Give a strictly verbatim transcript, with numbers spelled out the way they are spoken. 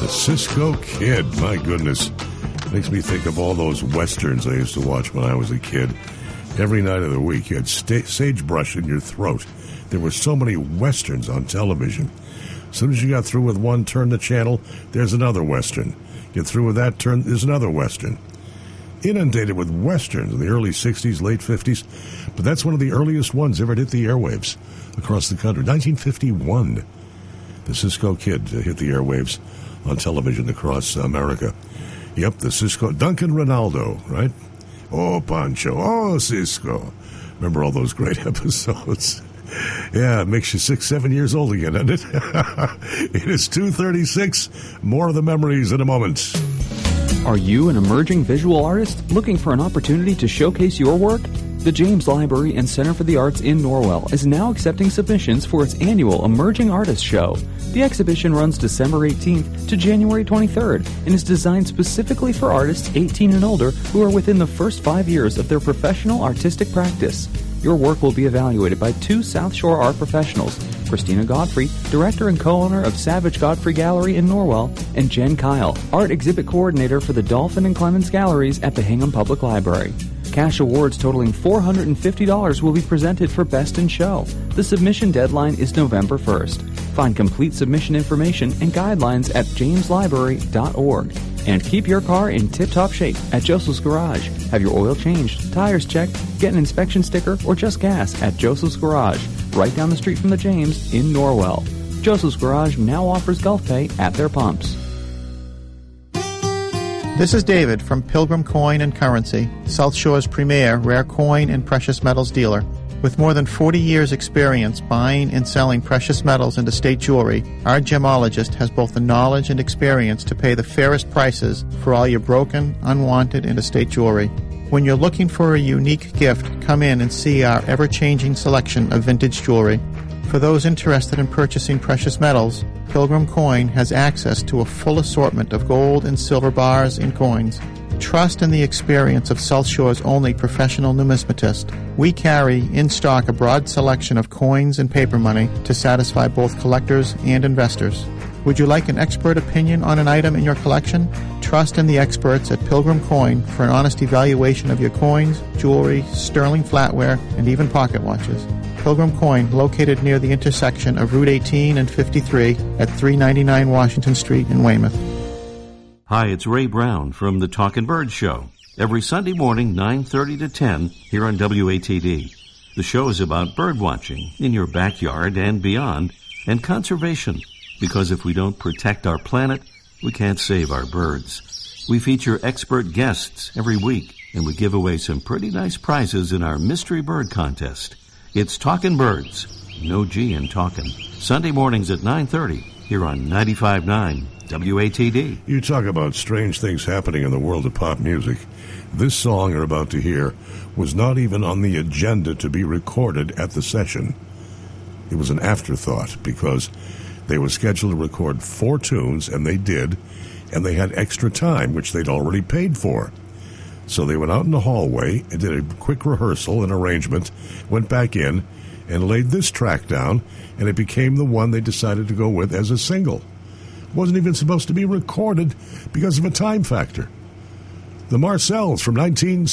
Cisco Kid, my goodness. Makes me think of all those westerns I used to watch when I was a kid. Every night of the week, you had sta- sagebrush in your throat. There were so many westerns on television. As soon as you got through with one, turn the channel, there's another western. Get through with that, turn, there's another western. Inundated with westerns in the early sixties, late fifties, but that's one of the earliest ones ever to hit the airwaves across the country. nineteen fifty-one, the Cisco Kid hit the airwaves on television across America. Yep, the Cisco, Duncan Ronaldo, right? Oh, Pancho, oh, Cisco. Remember all those great episodes? Yeah, it makes you six, seven years old again, doesn't it? It is two thirty-six. More of the memories in a moment. Are you an emerging visual artist looking for an opportunity to showcase your work? The James Library and Center for the Arts in Norwell is now accepting submissions for its annual Emerging Artists Show. The exhibition runs December eighteenth to January twenty-third and is designed specifically for artists eighteen and older who are within the first five years of their professional artistic practice. Your work will be evaluated by two South Shore art professionals, Christina Godfrey, director and co-owner of Savage Godfrey Gallery in Norwell, and Jen Kyle, art exhibit coordinator for the Dolphin and Clemens Galleries at the Hingham Public Library. Cash awards totaling four hundred fifty dollars will be presented for Best in Show. The submission deadline is November first. Find complete submission information and guidelines at james library dot org. And keep your car in tip-top shape at Joseph's Garage. Have your oil changed, tires checked, get an inspection sticker, or just gas at Joseph's Garage, right down the street from the James in Norwell. Joseph's Garage now offers Gulf Pay at their pumps. This is David from Pilgrim Coin and Currency, South Shore's premier rare coin and precious metals dealer. With more than forty years' experience buying and selling precious metals into state jewelry, our gemologist has both the knowledge and experience to pay the fairest prices for all your broken, unwanted, and estate jewelry. When you're looking for a unique gift, come in and see our ever-changing selection of vintage jewelry. For those interested in purchasing precious metals, Pilgrim Coin has access to a full assortment of gold and silver bars and coins. Trust in the experience of South Shore's only professional numismatist. We carry in stock a broad selection of coins and paper money to satisfy both collectors and investors. Would you like an expert opinion on an item in your collection? Trust in the experts at Pilgrim Coin for an honest evaluation of your coins, jewelry, sterling flatware, and even pocket watches. Pilgrim Coin, located near the intersection of Route eighteen and fifty-three at three ninety-nine Washington Street in Weymouth. Hi, it's Ray Brown from the Talkin' Bird Show. Every Sunday morning, nine thirty to ten, here on W A T D. The show is about bird watching in your backyard and beyond, and conservation, because if we don't protect our planet, we can't save our birds. We feature expert guests every week, and we give away some pretty nice prizes in our Mystery Bird Contest. It's Talkin' Birds, no G in talkin'. Sunday mornings at nine thirty, here on ninety-five point nine W A T D. You talk about strange things happening in the world of pop music. This song you're about to hear was not even on the agenda to be recorded at the session. It was an afterthought because they were scheduled to record four tunes, and they did, and they had extra time, which they'd already paid for. So they went out in the hallway and did a quick rehearsal and arrangement, went back in, and laid this track down, and it became the one they decided to go with as a single. Wasn't even supposed to be recorded because of a time factor. The Marcells from nineteen